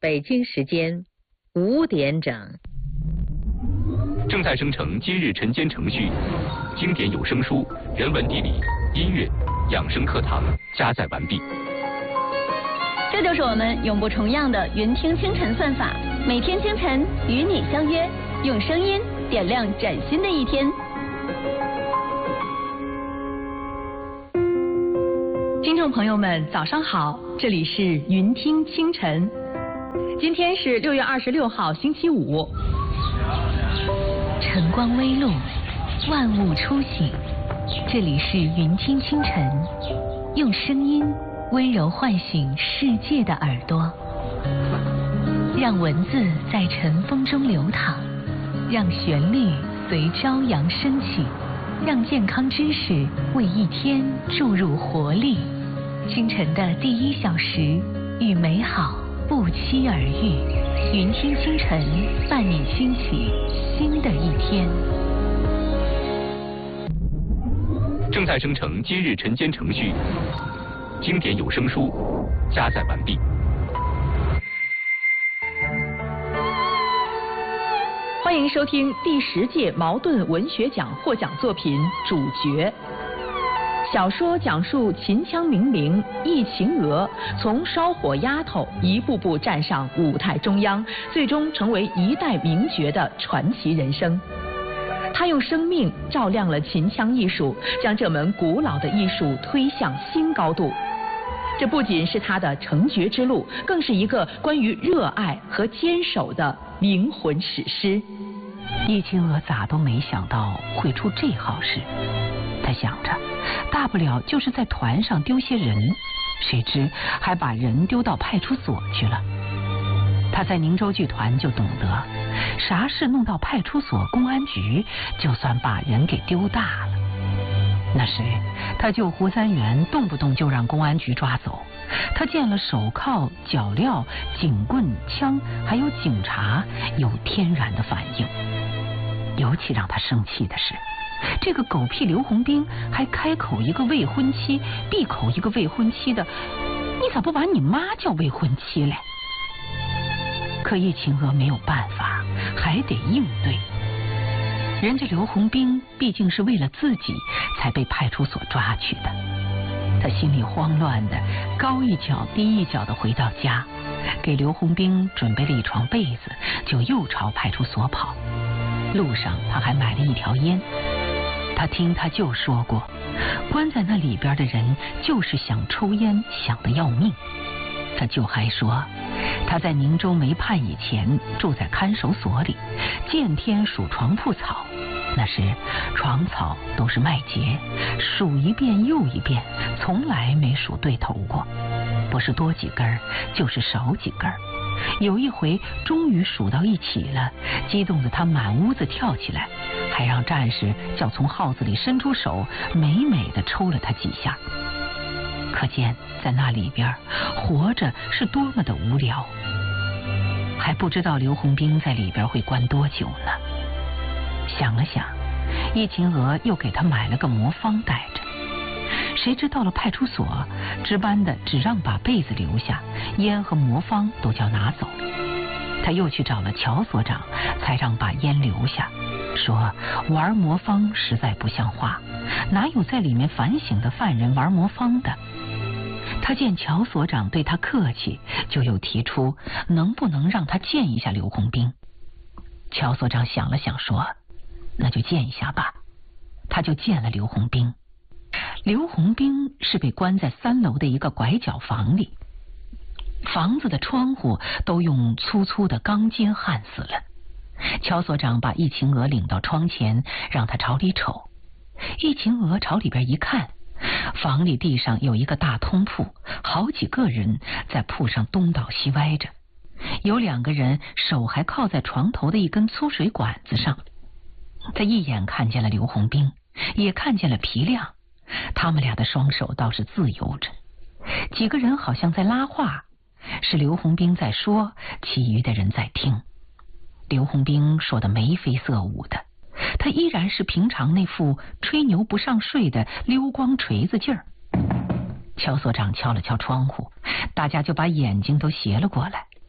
北京时间5点整。 正在生成今日晨间程序，经典有声书、人文地理、音乐、养生课堂加载完毕。 这就是我们永不重样的云听清晨算法，每天清晨与你相约，用声音点亮崭新的一天。听众朋友们，早上好，这里是云听清晨。今天是6月26号，星期五。 晨光微露，万物初醒。这里是云听清晨，用声音温柔唤醒世界的耳朵，让文字在晨风中流淌，让旋律随朝阳升起，让健康知识为一天注入活力。清晨的第1小时，与美好不期而遇。云听清晨，伴你兴起新的一天。 正在生成今日晨间程序，经典有声书加载完毕。 欢迎收听第10届茅盾文学奖获奖作品《主角》。小说讲述秦腔名伶易秦娥从烧火丫头一步步站上舞台中央，最终成为一代名角的传奇人生。她用生命照亮了秦腔艺术，将这门古老的艺术推向新高度。这不仅是她的成角之路，更是一个关于热爱和坚守的灵魂史诗。 易秦娥咋都没想到会出这好事，她想着大不了就是在团上丢些人，谁知还把人丢到派出所去了。他在宁州剧团就懂得，啥事弄到派出所、公安局，就算把人给丢大了。那时他救胡三元，动不动就让公安局抓走。他见了手铐、脚镣、警棍、枪，还有警察，有天然的反应。尤其让他生气的是，这个狗屁刘洪兵还开口一个未婚妻，闭口一个未婚妻的，你咋不把你妈叫未婚妻嘞？可易秦娥没有办法，还得应对。人家刘洪兵毕竟是为了自己才被派出所抓去的，他心里慌乱的，高一脚低一脚的回到家，给刘洪兵准备了一床被子，就又朝派出所跑。路上他还买了一条烟。他听他舅说过，关在那里边的人就是想抽烟，想得要命。他舅还说，他在宁州没判以前住在看守所里，见天数床铺草，那时床草都是麦秸，数一遍又一遍，从来没数对头过，不是多几根就是少几根。有一回终于数到一起了，激动的他满屋子跳起来，还让战士叫从号子里伸出手，美美的抽了他几下。可见在那里边活着是多么的无聊。还不知道刘洪兵在里边会关多久呢。想了想，易秦娥又给他买了个魔方带着。谁知到了派出所，值班的只让把被子留下，烟和魔方都叫拿走。他又去找了乔所长，才让把烟留下，说玩魔方实在不像话，哪有在里面反省的犯人玩魔方的。他见乔所长对他客气，就又提出能不能让他见一下刘洪兵。乔所长想了想说，那就见一下吧。他就见了刘洪兵。刘洪兵是被关在3楼的一个拐角房里，房子的窗户都用粗粗的钢筋焊死了。乔所长把易秦娥领到窗前，让他朝里瞅。易秦娥朝里边一看，房里地上有一个大通铺，好几个人在铺上东倒西歪着，有2个人手还靠在床头的一根粗水管子上。他一眼看见了刘洪兵，也看见了皮亮，他们俩的双手倒是自由着。几个人好像在拉话，是刘洪兵在说，其余的人在听。刘洪兵说的眉飞色舞的，他依然是平常那副吹牛不上税的溜光锤子劲儿。乔所长敲了敲窗户，大家就把眼睛都斜了过来。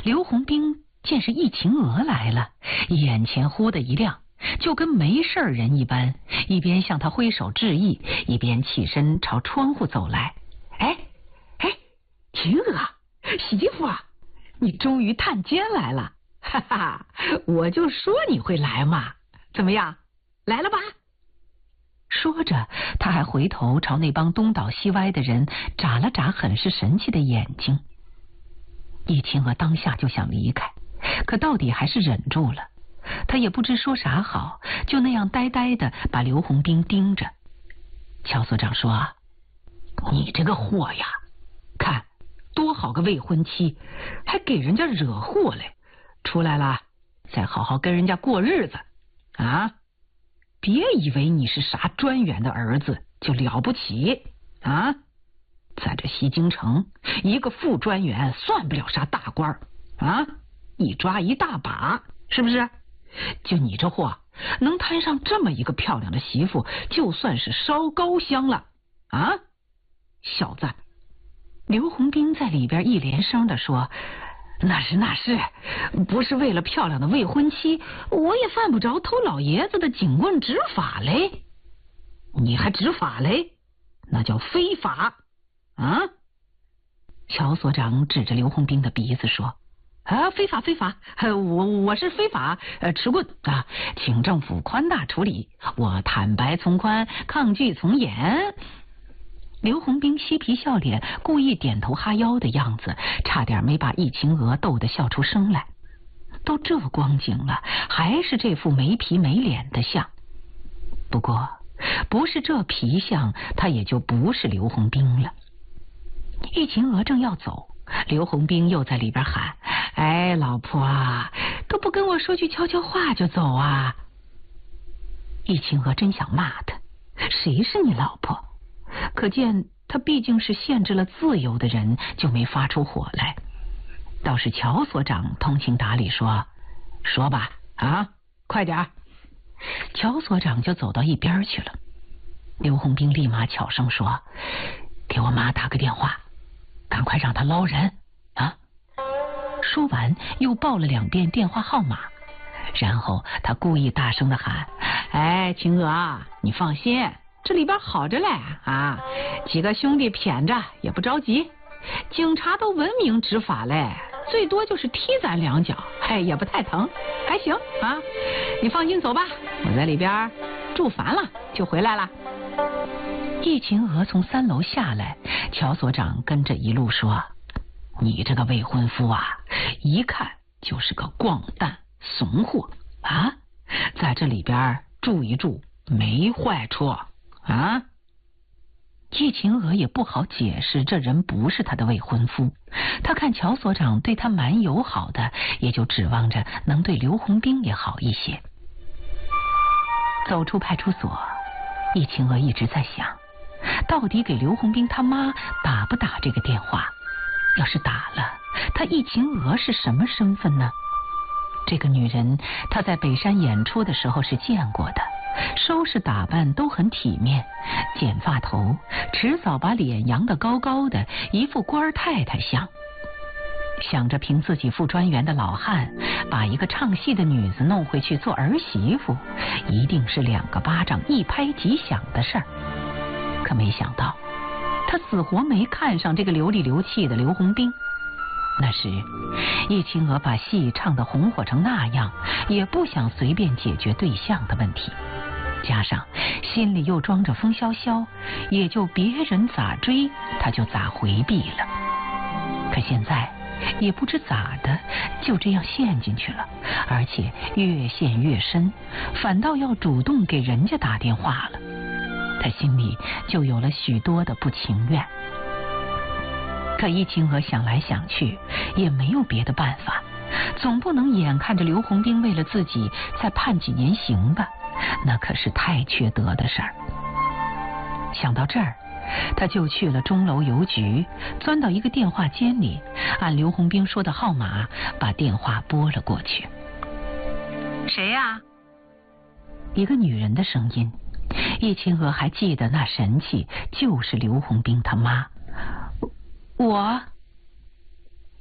刘洪兵见是易秦娥来了，眼前忽的一亮，就跟没事人一般，一边向他挥手致意，一边起身朝窗户走来。哎，秦娥，媳妇啊，你终于探监来了，哈哈，我就说你会来嘛，怎么样，来了吧？说着，他还回头朝那帮东倒西歪的人眨了眨很是神气的眼睛。易秦娥当下就想离开，可到底还是忍住了。他也不知说啥好，就那样呆呆的把刘洪兵盯着。乔所长说：“你这个货呀，看多好个未婚妻，还给人家惹祸嘞！出来了，再好好跟人家过日子啊！别以为你是啥专员的儿子就了不起啊！在这西京城，一个副专员算不了啥大官啊，一抓一大把，是不是？就你这货，能摊上这么一个漂亮的媳妇，就算是烧高香了啊！小子！”刘洪兵在里边一连声的说：“那是，不是为了漂亮的未婚妻，我也犯不着偷老爷子的警棍执法嘞。你还执法嘞？那叫非法啊！”乔所长指着刘洪兵的鼻子说：“啊，非法！我是非法持棍啊，请政府宽大处理，我坦白从宽，抗拒从严。”刘洪兵嬉皮笑脸，故意点头哈腰的样子，差点没把易秦娥逗得笑出声来。都这光景了，还是这副没皮没脸的相。不过，不是这皮相，他也就不是刘洪兵了。易秦娥正要走，刘洪兵又在里边喊：“哎，老婆啊，都不跟我说句悄悄话就走啊！”易秦娥真想骂他，谁是你老婆？可见他毕竟是限制了自由的人，就没发出火来。倒是乔所长通情达理说：“说吧，啊，快点。”乔所长就走到一边去了。刘洪兵立马悄声说：“给我妈打个电话，赶快让她捞人啊！”说完又报了2遍电话号码，然后他故意大声的喊：“哎，秦娥，你放心，这里边好着嘞啊！几个兄弟谝着也不着急，警察都文明执法嘞，最多就是踢咱2脚，也不太疼，还行啊！你放心走吧，我在里边住烦了就回来了。”易秦娥从3楼下来，乔所长跟着一路说：“你这个未婚夫啊，一看就是个光蛋怂货啊，在这里边住一住没坏处啊。”易秦娥也不好解释这人不是他的未婚夫，他看乔所长对他蛮友好的，也就指望着能对刘洪兵也好一些。走出派出所，易秦娥一直在想，到底给刘洪兵他妈打不打这个电话？要是打了，他易秦娥是什么身份呢？这个女人她在北山演出的时候是见过的，收拾打扮都很体面，剪发头，迟早把脸扬得高高的，一副官太太相。想着凭自己副专员的老汉把一个唱戏的女子弄回去做儿媳妇，一定是2个巴掌一拍即响的事儿。可没想到他死活没看上这个流里流气的刘洪兵。那时易秦娥把戏唱得红火成那样，也不想随便解决对象的问题，加上心里又装着风萧萧，也就别人咋追他就咋回避了。可现在也不知咋的，就这样陷进去了，而且越陷越深，反倒要主动给人家打电话了。他心里就有了许多的不情愿。可易秦娥想来想去，也没有别的办法，总不能眼看着刘洪兵为了自己再判几年刑吧，那可是太缺德的事儿。想到这儿，他就去了钟楼邮局，钻到一个电话间里，按刘洪兵说的号码把电话拨了过去。谁呀？一个女人的声音。易秦娥还记得那神气就是刘洪兵他妈。我。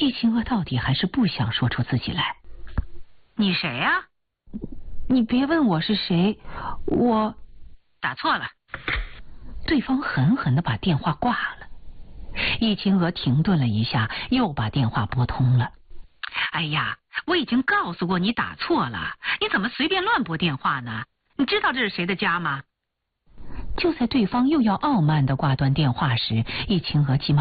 易晴娥到底还是不想说出自己来。 你谁呀？ 你别问我是谁，我打错了。 对方狠狠地把电话挂了。易晴娥停顿了一下，又把电话拨通了。 哎呀，我已经告诉过你打错了，你怎么随便乱拨电话呢？你知道这是谁的家吗？ 就在对方又要傲慢地挂断电话时，易晴娥急忙